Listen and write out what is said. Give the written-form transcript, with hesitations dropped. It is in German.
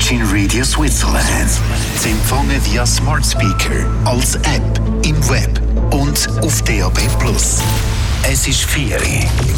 Virgin Radio Switzerland. Zu empfangen via Smart Speaker, als App, im Web und auf DAB+. Es ist 4 Uhr.